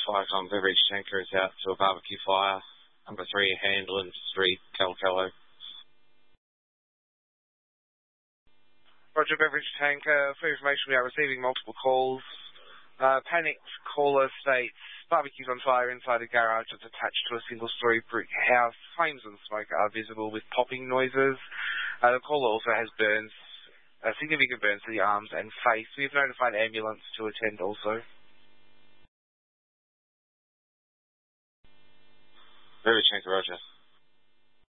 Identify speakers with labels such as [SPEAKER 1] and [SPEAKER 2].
[SPEAKER 1] Firecom beverage tanker is out to a barbecue fire. Number 3, Handland Street, Calcallo.
[SPEAKER 2] Roger, beverage tanker. For information, we are receiving multiple calls. Panicked caller states, barbecues on fire inside a garage that's attached to a single-story brick house. Flames and smoke are visible with popping noises. The caller also has burns, significant burns to the arms and face. We have notified ambulance to attend also.
[SPEAKER 1] Beverage tanker, Roger.